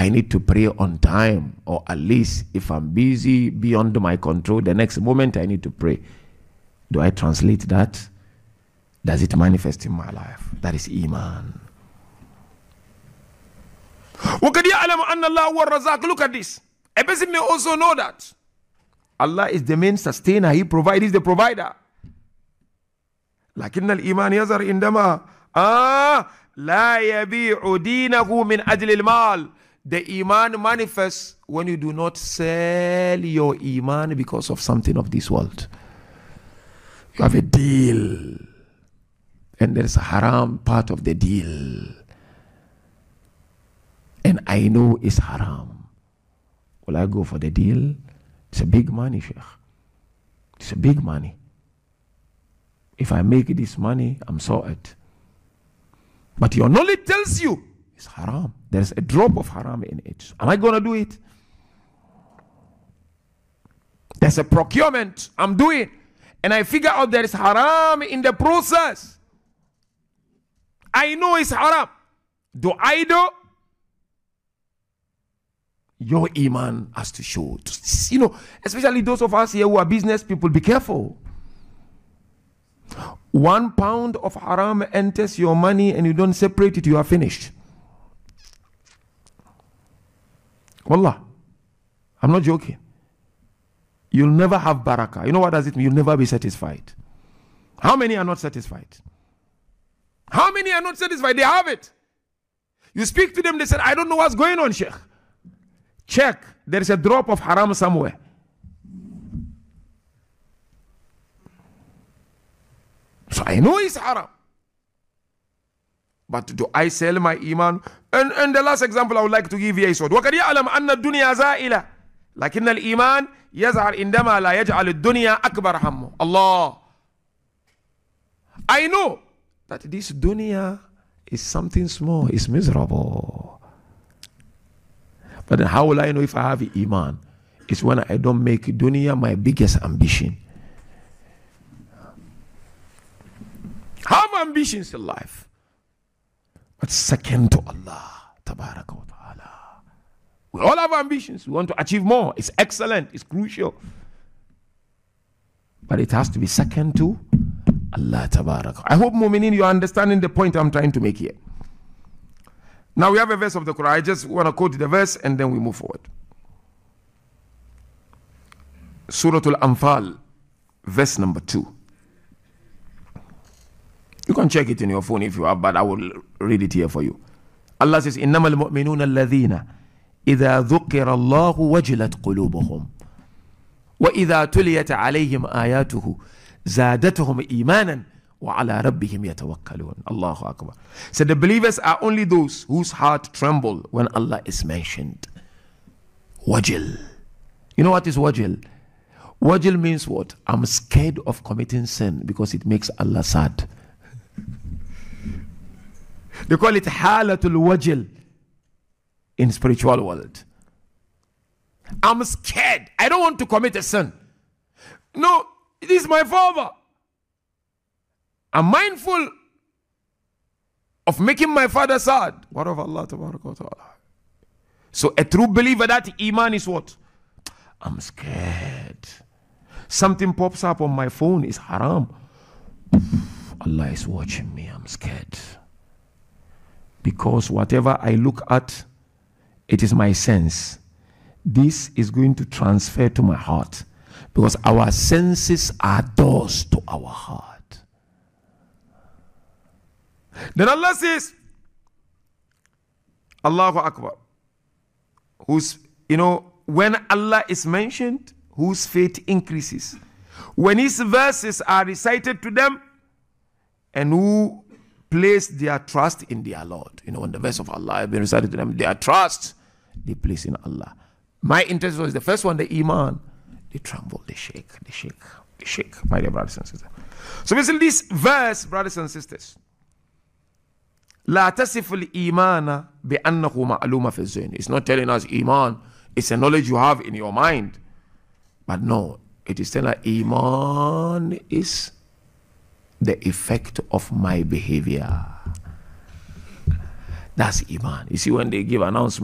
I need to pray on time, or at least if I'm busy beyond my control, the next moment I need to pray. Do I translate that? Does it manifest in my life? That is Iman. Look at this. A person may also know that Allah is the main sustainer. He provides, He's the provider. لكن الإيمان يظهر عندما لا يبيع دينه من أجل المال. The Iman manifests when you do not sell your Iman because of something of this world. You have a deal, and there's a haram part of the deal, and I know it's haram. Will I go for the deal? It's a big money, Sheikh. It's a big money. If I make this money, I'm sorted. But your knowledge tells you it's haram. There's a drop of haram in it. Am I going to do it? There's a procurement I'm doing, and I figure out there is haram in the process. I know it's haram. Do I do? Your Iman has to show. You know, especially those of us here who are business people, be careful. 1 pound of haram enters your money and you don't separate it, you are finished. Wallah, I'm not joking. You'll never have barakah. You know what does it mean? You'll never be satisfied. How many are not satisfied? How many are not satisfied? They have it. You speak to them, they said, I don't know what's going on, Sheikh. Check, there is a drop of haram somewhere. So I know it's haram. But do I sell my Iman? And the last example I would like to give here is what? وَقَدْ يَعْلَمْ أَنَّ الدُّنْيَا زَائِلَةٌ لكن الإيمان يظهر عندما لا يجعل الدنيا أكبر همه. Allah. I know that this dunya is something small, it's miserable. But then how will I know if I have Iman? It's when I don't make dunya my biggest ambition. Have ambitions in life, but second to Allah Tabaraka wa Ta'ala. We all have ambitions. We want to achieve more. It's excellent. It's crucial. But it has to be second to Allah Tabaraka. I hope, Mu'minin, you are understanding the point I'm trying to make here. Now we have a verse of the Quran. I just want to quote the verse and then we move forward. Surah Al-Anfal, verse number 2. You can check it in your phone if you have, but I will read it here for you. Allah says, إِنَّمَا الْمُؤْمِنُونَ الَّذِينَ إِذَا ذُكِّرَ اللَّهُ وَجِلَتْ قُلُوبُهُمْ وَإِذَا تُلِيَتْ عَلَيْهِمْ آيَاتُهُ زَادَتْهُمْ إِيمَانًا وَعَلَى رَبِّهِمْ يَتَوَكَّلُونَ. Allahu Akbar. So the believers are only those whose heart tremble when Allah is mentioned. Wajil. You know what is wajil? Wajil means what? I'm scared of committing sin because it makes Allah sad. They call it halatul wajil in spiritual world. I'm scared. I don't want to commit a sin. No, it is my father. I'm mindful of making my father sad. What of Allah Tabaraka wa Ta'ala? So a true believer, that Iman is what? I'm scared. Something pops up on my phone, is haram. Allah is watching me. I'm scared. Because whatever I look at, it is my sense. This is going to transfer to my heart. Because our senses are doors to our heart. Then Allah says, Allahu Akbar. Whose, when Allah is mentioned, whose faith increases. When His verses are recited to them, and who place their trust in their Lord. When the verse of Allah has been recited to them, their trust, they place in Allah. My interest was the first one, the Iman. They tremble, they shake, my dear brothers and sisters. So basically this verse, brothers and sisters, لا تصف الإيمان بأنه معلومة في الذهن. It's not telling us Iman, it's a knowledge you have in your mind. But no, it is telling us Iman is the effect of my behavior. That's Iman. You see, when they give announcement,